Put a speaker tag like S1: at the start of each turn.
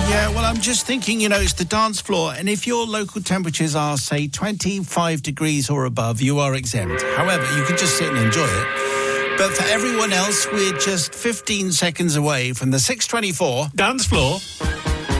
S1: Yeah, well, I'm just thinking, it's the dance floor, and if your local temperatures are, say, 25 degrees or above, you are exempt. However, you can just sit and enjoy it. But for everyone else, we're just 15 seconds away from the 6:24
S2: dance floor.